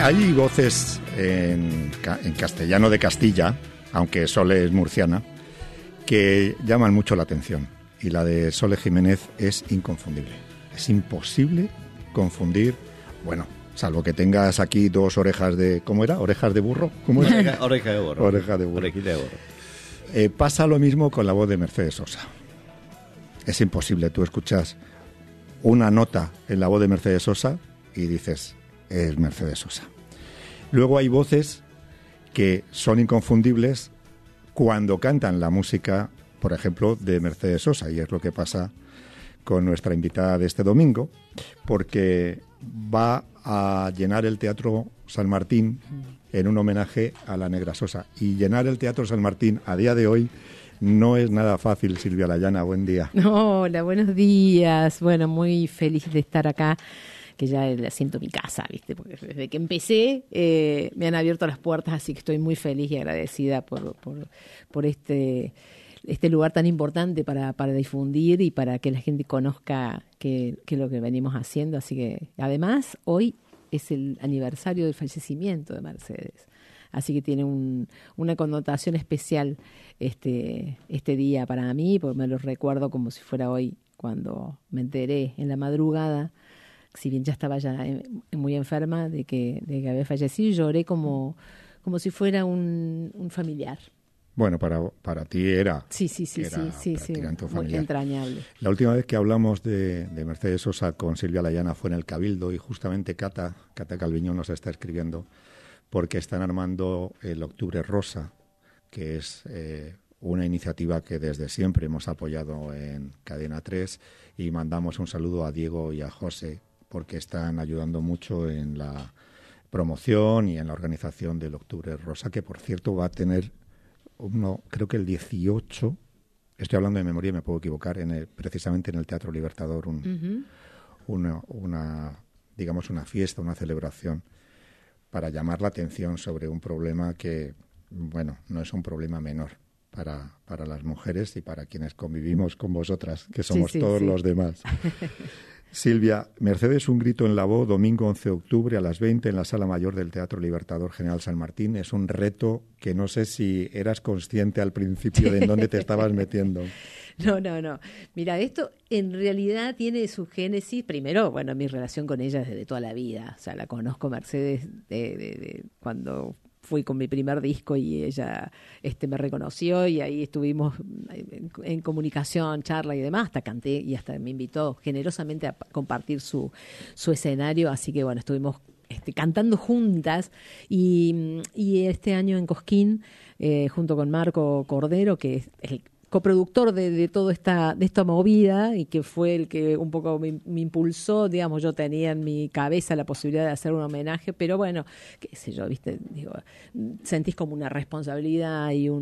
Hay voces en castellano de Castilla, aunque Sole es murciana, que llaman mucho la atención. Y la de Sole Jiménez es inconfundible. Es imposible confundir, bueno, salvo que tengas aquí dos orejas de... ¿Cómo era? ¿Orejas de burro? ¿Cómo era? Oreja de burro. Oreja de burro. Orejita de burro. Pasa lo mismo con la voz de Mercedes Sosa. Es imposible. Tú escuchas una nota en la voz de Mercedes Sosa y dices, es Mercedes Sosa. Luego hay voces que son inconfundibles cuando cantan la música, por ejemplo, de Mercedes Sosa, y es lo que pasa con nuestra invitada de este domingo, porque va a llenar el Teatro San Martín en un homenaje a la Negra Sosa. Y llenar el Teatro San Martín a día de hoy no es nada fácil, Silvia Layana. Buen día. Hola, buenos días. Bueno, muy feliz de estar acá, que ya la siento mi casa, ¿viste? Porque desde que empecé me han abierto las puertas, así que estoy muy feliz y agradecida por este lugar tan importante para difundir y para que la gente conozca qué es lo que venimos haciendo. Así que, además, hoy es el aniversario del fallecimiento de Mercedes. Así que tiene una connotación especial este día para mí, porque me lo recuerdo como si fuera hoy, cuando me enteré en la madrugada, si bien ya estaba ya muy enferma de que había fallecido, lloré como si fuera un familiar. Bueno, para ti era. Sí, muy entrañable. La última vez que hablamos de Mercedes Sosa con Silvia Layana fue en el Cabildo, y justamente Cata Calviño nos está escribiendo porque están armando el Octubre Rosa, que es una iniciativa que desde siempre hemos apoyado en Cadena 3, y mandamos un saludo a Diego y a José porque están ayudando mucho en la promoción y en la organización del Octubre Rosa, que por cierto va a tener creo que el 18, estoy hablando de memoria y me puedo equivocar, precisamente en el Teatro Libertador, una fiesta, una celebración para llamar la atención sobre un problema que, bueno, no es un problema menor para las mujeres y para quienes convivimos con vosotras, que somos todos los demás. Silvia, Mercedes, un grito en la voz, domingo 11 de octubre a las 20 en la Sala Mayor del Teatro Libertador General San Martín. Es un reto que no sé si eras consciente al principio de en dónde te estabas metiendo. No. Mira, esto en realidad tiene su génesis, primero, bueno, mi relación con ella desde toda la vida. O sea, la conozco Mercedes de cuando fui con mi primer disco y ella me reconoció, y ahí estuvimos en comunicación, charla y demás, hasta canté y hasta me invitó generosamente a compartir su escenario, así que bueno, estuvimos cantando juntas, y este año en Cosquín, junto con Marco Cordero, que es el coproductor de toda esta movida, y que fue el que un poco me impulsó, digamos. Yo tenía en mi cabeza la posibilidad de hacer un homenaje, pero bueno, qué sé yo, viste, digo, sentís como una responsabilidad y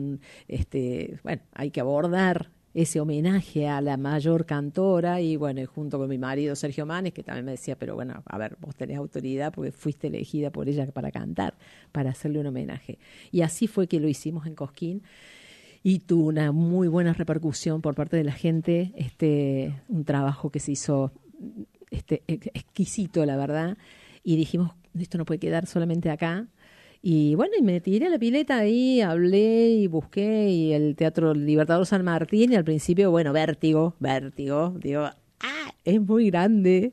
bueno, hay que abordar ese homenaje a la mayor cantora, y bueno, junto con mi marido Sergio Manes, que también me decía, pero bueno, a ver, vos tenés autoridad porque fuiste elegida por ella para cantar, para hacerle un homenaje. Y así fue que lo hicimos en Cosquín, y tuvo una muy buena repercusión por parte de la gente, un trabajo que se hizo exquisito, la verdad, y dijimos, esto no puede quedar solamente acá. Y bueno, y me tiré a la pileta ahí, hablé y busqué, y el Teatro Libertador San Martín, y al principio, bueno, vértigo, digo, es muy grande,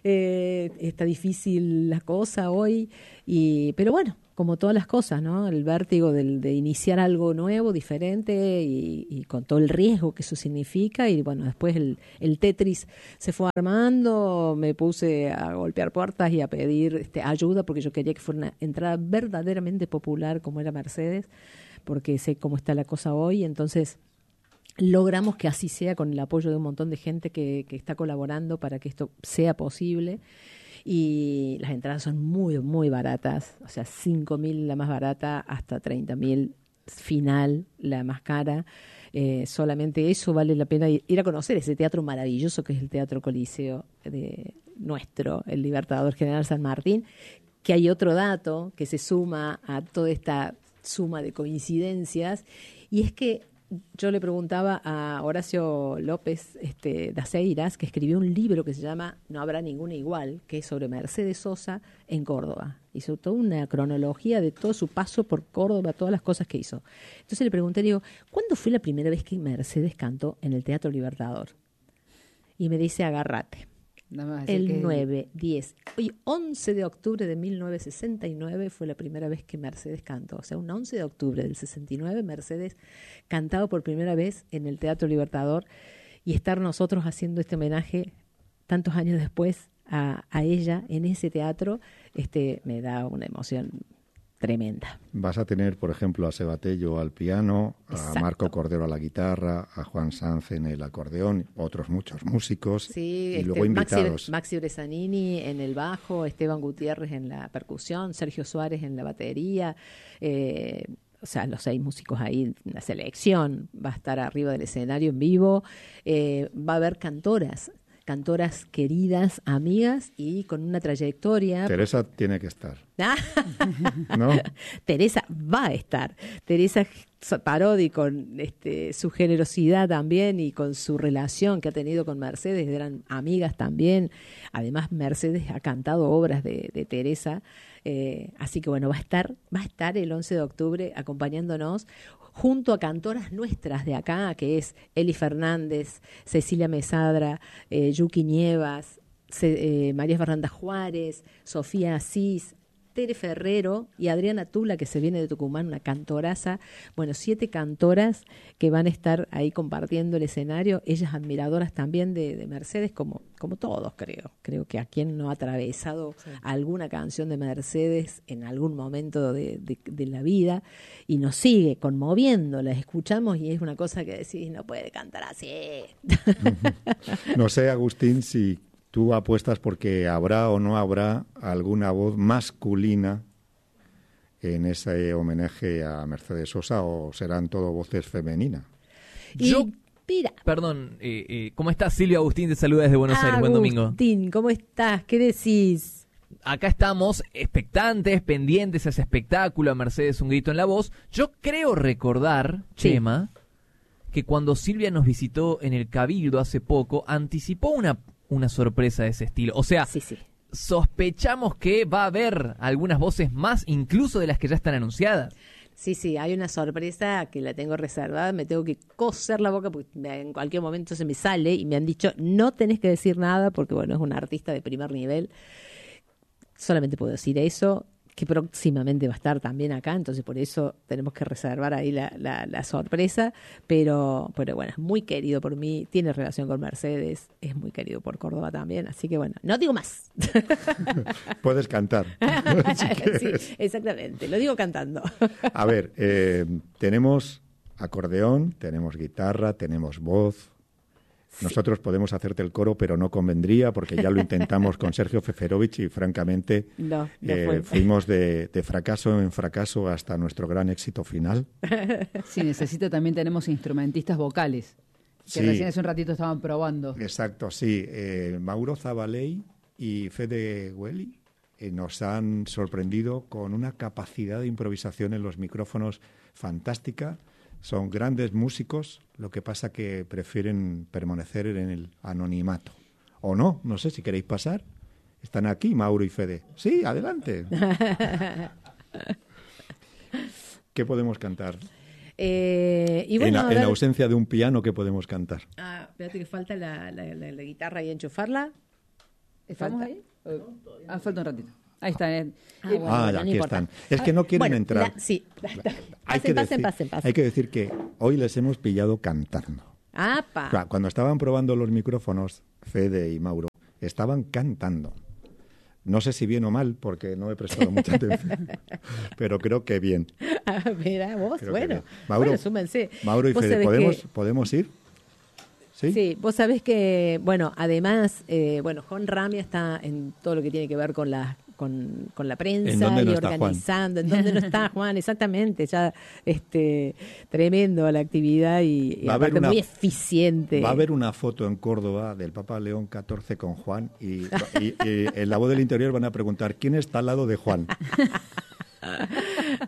está difícil la cosa hoy, pero bueno, como todas las cosas, ¿no? El vértigo de iniciar algo nuevo, diferente, y con todo el riesgo que eso significa. Y bueno, después el Tetris se fue armando, me puse a golpear puertas y a pedir ayuda, porque yo quería que fuera una entrada verdaderamente popular como era Mercedes, porque sé cómo está la cosa hoy. Entonces logramos que así sea, con el apoyo de un montón de gente que está colaborando para que esto sea posible. Y las entradas son muy, muy baratas, o sea, 5.000 la más barata, hasta 30.000 final, la más cara. Solamente eso vale la pena ir a conocer ese teatro maravilloso que es el Teatro Coliseo de nuestro, el Libertador General San Martín, que hay otro dato que se suma a toda esta suma de coincidencias, y es que yo le preguntaba a Horacio López Daceiras, que escribió un libro que se llama No habrá ninguna igual, que es sobre Mercedes Sosa en Córdoba. Hizo toda una cronología de todo su paso por Córdoba, todas las cosas que hizo. Entonces le pregunté, le digo, ¿cuándo fue la primera vez que Mercedes cantó en el Teatro Libertador? Y me dice, agárrate. El 9, 10 y 11 de octubre de 1969 fue la primera vez que Mercedes cantó. O sea, un 11 de octubre del 69, Mercedes cantado por primera vez en el Teatro Libertador, y estar nosotros haciendo este homenaje tantos años después a ella en ese teatro, me da una emoción tremenda. Vas a tener, por ejemplo, a Sebatello al piano, Exacto. a Marco Cordero a la guitarra, a Juan Sanz en el acordeón, otros muchos músicos, Sí, y luego invitados. Maxi Bresanini en el bajo, Esteban Gutiérrez en la percusión, Sergio Suárez en la batería, o sea, los 6 músicos ahí, la selección va a estar arriba del escenario en vivo, va a haber cantoras queridas, amigas y con una trayectoria. Teresa tiene que estar. ¿No? Teresa va a estar. Teresa Parodi, con su generosidad también y con su relación que ha tenido con Mercedes, eran amigas también. Además, Mercedes ha cantado obras de Teresa. Así que bueno, va a estar el 11 de octubre acompañándonos junto a cantoras nuestras de acá, que es Eli Fernández, Cecilia Mesadra, Yuki Nievas, María Fernanda Juárez, Sofía Asís, Tere Ferrero y Adriana Tula, que se viene de Tucumán, una cantoraza. Bueno, 7 cantoras que van a estar ahí compartiendo el escenario. Ellas admiradoras también de Mercedes, como todos, creo. Creo que a quien no ha atravesado alguna canción de Mercedes en algún momento de la vida y nos sigue conmoviendo. La escuchamos y es una cosa que decís, no puede cantar así. No sé, Agustín, si tú apuestas porque habrá o no habrá alguna voz masculina en ese homenaje a Mercedes Sosa, o serán todo voces femeninas. Perdón, ¿cómo estás, Silvia? Agustín te saluda desde Buenos Aires. Buen domingo. Agustín, ¿cómo estás? ¿Qué decís? Acá estamos expectantes, pendientes a ese espectáculo, a Mercedes Un Grito en la Voz. Yo creo recordar, Sí. Chema, que cuando Silvia nos visitó en el Cabildo hace poco, anticipó una sorpresa de ese estilo. O sea, Sí. sospechamos que va a haber algunas voces más, incluso de las que ya están anunciadas. Sí, hay una sorpresa que la tengo reservada, me tengo que coser la boca porque en cualquier momento se me sale y me han dicho, no tenés que decir nada porque, bueno, es una artista de primer nivel. Solamente puedo decir eso, que próximamente va a estar también acá, entonces por eso tenemos que reservar ahí la sorpresa, pero bueno, es muy querido por mí, tiene relación con Mercedes, es muy querido por Córdoba también, así que bueno, no digo más. Puedes cantar. Si quieres. Sí, exactamente, lo digo cantando. A ver, tenemos acordeón, tenemos guitarra, tenemos voz. Nosotros podemos hacerte el coro, pero no convendría porque ya lo intentamos con Sergio Feferovich y francamente No fue. fuimos de fracaso en fracaso hasta nuestro gran éxito final. Sí, tenemos instrumentistas vocales, que Sí. recién hace un ratito estaban probando. Exacto, sí. Mauro Zabaley y Fede Güeli nos han sorprendido con una capacidad de improvisación en los micrófonos fantástica. Son grandes músicos, lo que pasa que prefieren permanecer en el anonimato. O no sé si queréis pasar. Están aquí, Mauro y Fede. Sí, adelante. ¿Qué podemos cantar? Y bueno, a en ver, ausencia de un piano, ¿qué podemos cantar? espérate que falta la guitarra y enchufarla. ¿Estamos ¿Falta? ahí? Falta un ratito. Ahí está. Bueno, ya, no aquí importa. están. Es que no quieren Bueno, entrar. Sí, Hay que pasen. decir que hoy les hemos pillado cantando. ¡Apa! Claro, cuando estaban probando los micrófonos, Fede y Mauro, estaban cantando. No sé si bien o mal, porque no he prestado mucha atención, pero creo que bien. Mira, vos, Creo que bueno. bien. Mauro, Bueno, súmense. Mauro y Vos Fede, sabés ¿podemos ir? ¿Sí? Sí, vos sabés que, bueno, además, Juan Ramia está en todo lo que tiene que ver con la prensa ¿En dónde y no está organizando. ¿En dónde no está Juan? Exactamente, ya tremendo la actividad y Va a haber aparte muy eficiente. Va a haber una foto en Córdoba del Papa León XIV con Juan y en La Voz del Interior van a preguntar ¿quién está al lado de Juan?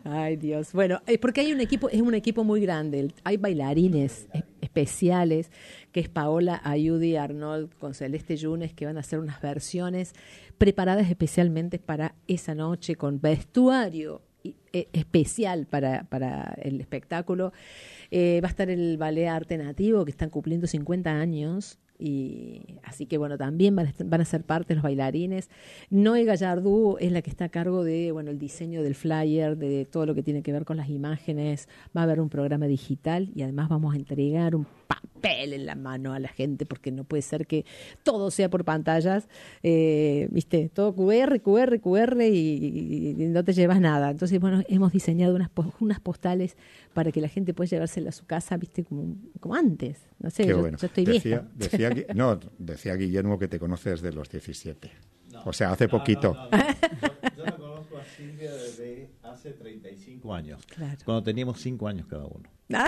Ay, Dios. Bueno, es porque hay un equipo, es un equipo muy grande. Hay bailarines especiales, que es Paola Ayudi Arnold con Celeste Yunes, que van a hacer unas versiones preparadas especialmente para esa noche, con vestuario especial para el espectáculo. Va a estar el Ballet Arte Nativo, que están cumpliendo 50 años. Y así que bueno, también van a ser parte los bailarines. Noé Gallardú es la que está a cargo de el diseño del flyer, de todo lo que tiene que ver con las imágenes. Va a haber un programa digital y además vamos a entregar un papel en la mano a la gente, porque no puede ser que todo sea por pantallas, viste, todo QR y no te llevas nada. Entonces hemos diseñado unas postales para que la gente pueda llevárselas a su casa, viste, como antes. No sé, yo estoy vieja. Decía Guillermo que te conoces de los 17. O sea, hace poquito. No. Yo la conozco a Silvia desde hace 35 años. Claro. Cuando teníamos 5 años cada uno.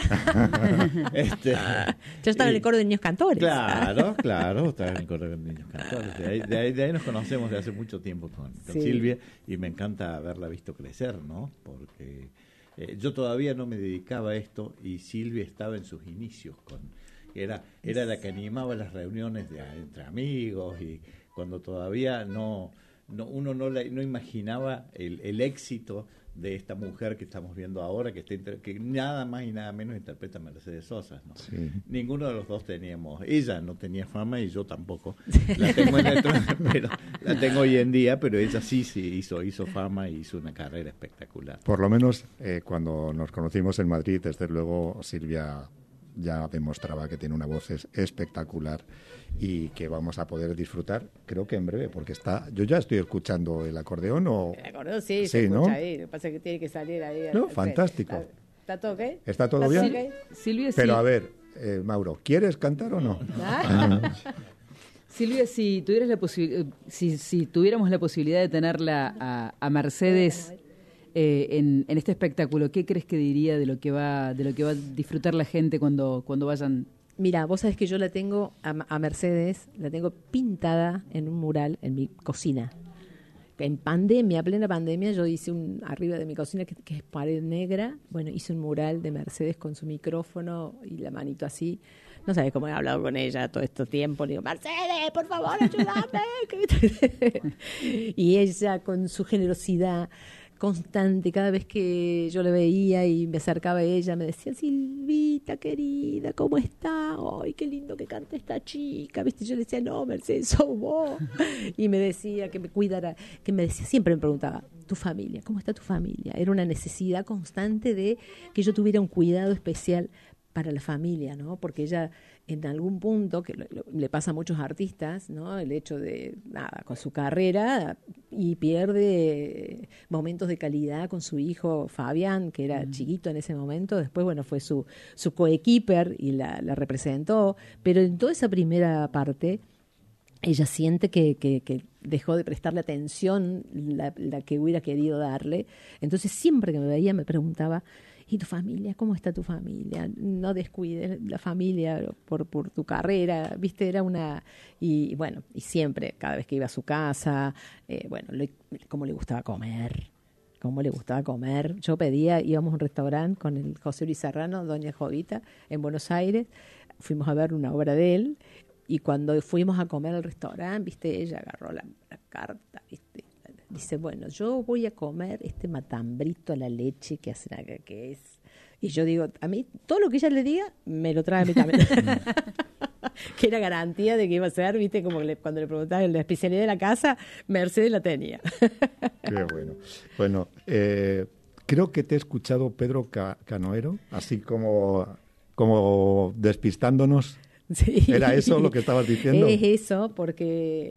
Yo estaba en el coro de niños cantores. Claro, estaba en el coro de niños cantores. De ahí nos conocemos de hace mucho tiempo con Silvia, y me encanta haberla visto crecer, ¿no? Porque yo todavía no me dedicaba a esto y Silvia estaba en sus inicios. Era la que animaba las reuniones entre amigos, y cuando todavía uno no imaginaba el éxito de esta mujer que estamos viendo ahora, que nada más y nada menos interpreta a Mercedes Sosa, ¿no? Sí. Ninguno de los dos teníamos, ella no tenía fama y yo tampoco, la tengo pero la tengo hoy en día, pero ella sí hizo fama y hizo una carrera espectacular. Por lo menos cuando nos conocimos en Madrid, desde luego Silvia ya demostraba que tiene una voz espectacular y que vamos a poder disfrutar, creo que en breve, porque yo ya estoy escuchando el acordeón. El acordeón sí, se escucha, ¿no? Ahí, lo que pasa es que tiene que salir ahí. No, fantástico. ¿Está todo ok? ¿Está todo bien? Okay? Silvia, pero sí. A ver, Mauro, ¿quieres cantar o no? Silvia, si tuvieras si tuviéramos la posibilidad de tenerla a Mercedes en este espectáculo, ¿qué crees que diría de lo que va a disfrutar la gente cuando vayan? Mira, vos sabés que yo la tengo a Mercedes, la tengo pintada en un mural en mi cocina. En plena pandemia, yo hice arriba de mi cocina, que es pared negra, hice un mural de Mercedes con su micrófono y la manito así. No sabés cómo he hablado con ella todo este tiempo. Le digo, Mercedes, por favor, ayúdame. Y ella, con su generosidad constante, cada vez que yo la veía y me acercaba a ella, me decía, Silvita querida, ¿cómo está? Ay, qué lindo que canta esta chica, ¿viste? Yo le decía, no, Mercedes, sos vos. Y me decía que me cuidara, siempre me preguntaba, ¿tu familia? ¿Cómo está tu familia? Era una necesidad constante de que yo tuviera un cuidado especial para la familia, ¿no? Porque ella, en algún punto, que le pasa a muchos artistas, ¿no? El hecho de, con su carrera, y pierde momentos de calidad con su hijo Fabián, que era chiquito en ese momento. Después, fue su coequiper y la representó. Pero en toda esa primera parte, ella siente que dejó de prestarle atención la que hubiera querido darle. Entonces, siempre que me veía, me preguntaba, ¿y tu familia? ¿Cómo está tu familia? No descuides la familia por tu carrera, ¿viste? Era y siempre, cada vez que iba a su casa, cómo le gustaba comer. Yo íbamos a un restaurante con el José Luis Serrano, Doña Jovita, en Buenos Aires. Fuimos a ver una obra de él, y cuando fuimos a comer al restaurante, ¿viste? Ella agarró la carta, ¿viste? Dice, yo voy a comer este matambrito a la leche que hacen acá, que es... Y yo digo, a mí, todo lo que ella le diga, me lo trae a mí también. Que era garantía de que iba a ser, ¿viste? Como cuando le preguntaban la especialidad de la casa, Mercedes la tenía. Qué bueno. Bueno, creo que te he escuchado, Pedro Canoero, así como despistándonos. Sí. ¿Era eso lo que estabas diciendo? Es eso, porque,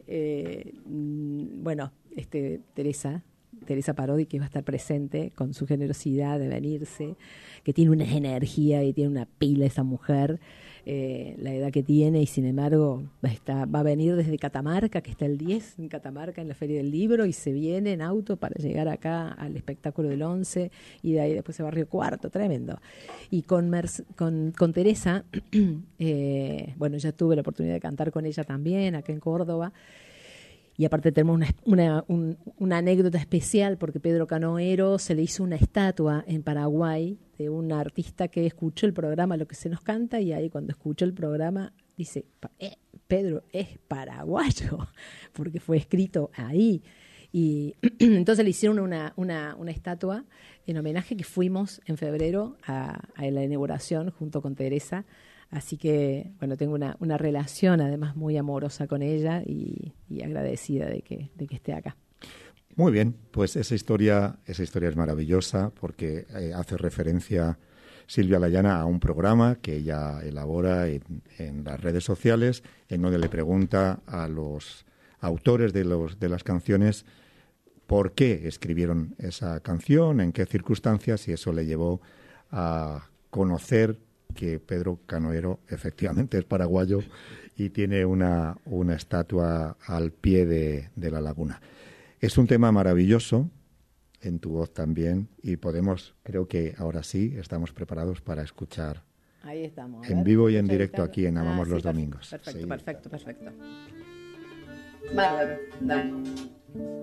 Teresa Parodi, que va a estar presente con su generosidad de venirse, que tiene una energía y tiene una pila esa mujer, la edad que tiene, y sin embargo va a venir desde Catamarca, que está el 10 en Catamarca en la Feria del Libro, y se viene en auto para llegar acá al espectáculo del 11, y de ahí después se va a Río Cuarto, tremendo. Y con Teresa, ya tuve la oportunidad de cantar con ella también acá en Córdoba. Y aparte tenemos una anécdota especial porque Pedro Canoero se le hizo una estatua en Paraguay de un artista que escuchó el programa Lo que se nos canta, y ahí cuando escuchó el programa dice, Pedro es paraguayo, porque fue escrito ahí. Y entonces le hicieron una estatua en homenaje, que fuimos en febrero a la inauguración junto con Teresa. Así que, bueno, tengo una relación además muy amorosa con ella y agradecida de que esté acá. Muy bien, pues esa historia es maravillosa porque hace referencia Silvia Layana a un programa que ella elabora en las redes sociales, en donde le pregunta a los autores de las canciones por qué escribieron esa canción, en qué circunstancias, y eso le llevó a conocer que Pedro Canoero efectivamente es paraguayo y tiene una estatua al pie de la laguna. Es un tema maravilloso, en tu voz también, y creo que ahora sí, estamos preparados para escuchar ahí estamos, en vivo y en directo aquí en Amamos los Domingos. Perfecto, Sí. perfecto. Bárbaro, dale.